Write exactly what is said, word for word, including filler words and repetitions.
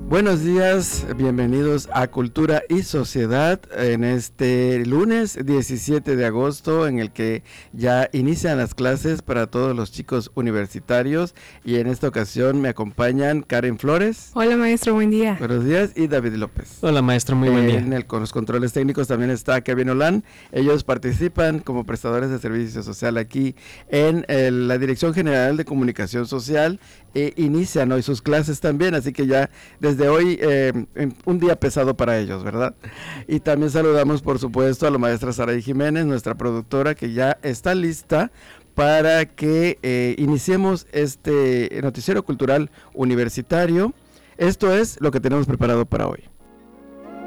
Buenos días, bienvenidos a Cultura y Sociedad en este lunes diecisiete de agosto, en el que ya inician las clases para todos los chicos universitarios, y en esta ocasión me acompañan Karen Flores. Hola maestro, buen día. Buenos días, y David López. Hola maestro, muy buen día. En el, con los controles técnicos también está Kevin Olan. Ellos participan como prestadores de servicio social aquí en el, la Dirección General de Comunicación Social, e inician hoy sus clases también, así que ya desde hoy eh, un día pesado para ellos, ¿verdad? Y también saludamos por supuesto a la maestra Saraí Jiménez, nuestra productora, que ya está lista para que eh, iniciemos este noticiero cultural universitario. Esto es lo que tenemos preparado para hoy.